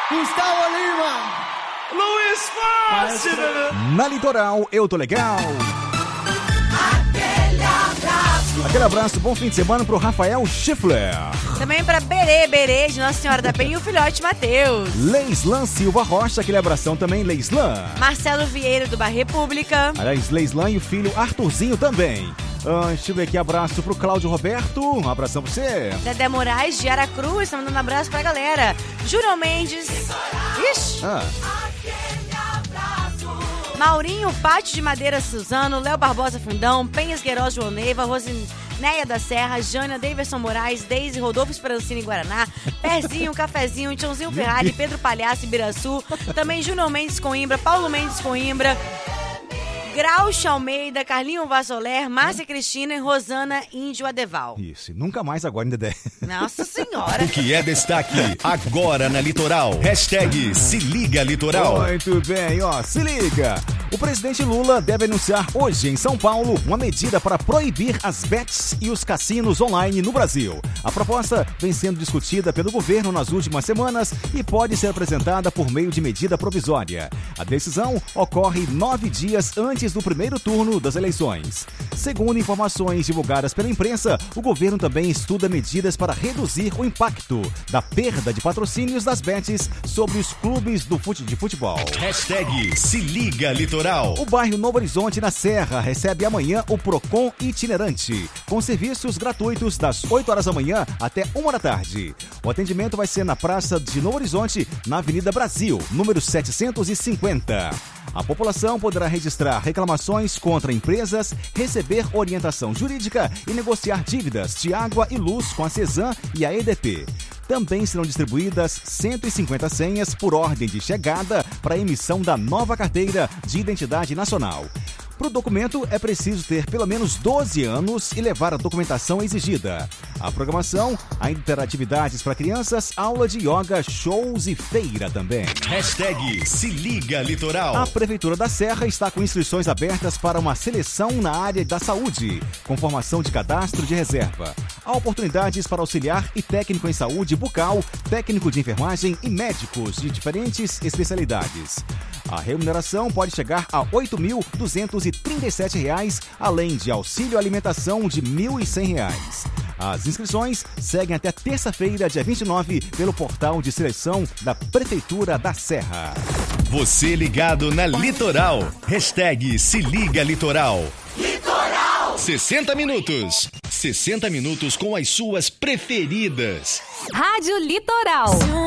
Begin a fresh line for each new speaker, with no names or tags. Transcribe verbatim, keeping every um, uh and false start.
Gustavo Lima,
Luiz Fácil.
Na Litoral, eu tô legal.
Aquele abraço.
Aquele abraço, bom fim de semana pro Rafael Schiffler.
Também pra Berê, Berê, de Nossa Senhora da Penha e o filhote Matheus.
Leislan Silva Rocha, aquele abração também, Leislan.
Marcelo Vieira, do Bar República.
Aliás, Leislan e o filho Arthurzinho também. Ah, deixa eu ver aqui, abraço pro Cláudio Roberto, um abração pra você.
Dedé Moraes, de Aracruz, tá mandando um abraço pra galera. Júnior Mendes. Ixi.
Ah.
Maurinho, Pátio de Madeira Suzano, Léo Barbosa Fundão, Penhas Queiroz João Neiva, Rosinéia da Serra, Jânia, Daverson Moraes, Deise, Rodolfo Esperancini Guaraná, Pezinho, Cafezinho, Tchãozinho Ferrari, Pedro Palhaço, Ibiraçu, também Júnior Mendes Coimbra, Paulo Mendes Coimbra, Graucho Almeida, Carlinho Vassoler, Márcia Cristina e Rosana Índio Adeval.
Isso, nunca mais agora, hein, Dedé?
Nossa Senhora.
O que é destaque agora na Litoral. Hashtag Se Liga Litoral.
Muito bem, ó, se liga. O presidente Lula deve anunciar hoje em São Paulo uma medida para proibir as bets e os cassinos online no Brasil. A proposta vem sendo discutida pelo governo nas últimas semanas e pode ser apresentada por meio de medida provisória. A decisão ocorre nove dias antes do primeiro turno das eleições. Segundo informações divulgadas pela imprensa, o governo também estuda medidas para reduzir o impacto da perda de patrocínios das bets sobre os clubes do fute- de futebol.
Hashtag Se Liga Litoral.
O bairro Novo Horizonte, na Serra, recebe amanhã o Procon itinerante, com serviços gratuitos das oito horas da manhã até uma da tarde. O atendimento vai ser na Praça de Novo Horizonte, na Avenida Brasil, número setecentos e cinquenta. A população poderá registrar reclamações contra empresas, receber orientação jurídica e negociar dívidas de água e luz com a Cesan e a E D P. Também serão distribuídas cento e cinquenta senhas por ordem de chegada para a emissão da nova carteira de identidade nacional. Para o documento, é preciso ter pelo menos doze anos e levar a documentação exigida. A programação ainda terá atividades para crianças, aula de yoga, shows e feira também.
Hashtag Se Liga Litoral.
A Prefeitura da Serra está com inscrições abertas para uma seleção na área da saúde, com formação de cadastro de reserva. Há oportunidades para auxiliar e técnico em saúde bucal, técnico de enfermagem e médicos de diferentes especialidades. A remuneração pode chegar a oito mil duzentos e trinta e sete reais, além de auxílio alimentação de mil e cem reais. As inscrições seguem até terça-feira, dia vinte e nove, pelo portal de seleção da Prefeitura da Serra.
Você ligado na Litoral. Hashtag Se Liga Litoral.
Litoral.
sessenta minutos. sessenta minutos com as suas preferidas.
Rádio Litoral.